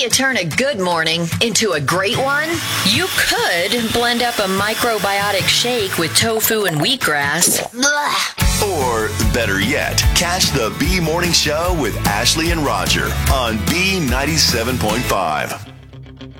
you turn a good morning into a great one? You could blend up a microbiotic shake with tofu and wheatgrass. Blah. Or, better yet, catch the B Morning Show with Ashley and Roger on B97.5.